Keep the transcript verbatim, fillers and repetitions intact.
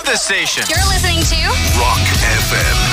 this station. You're listening to Rock F M.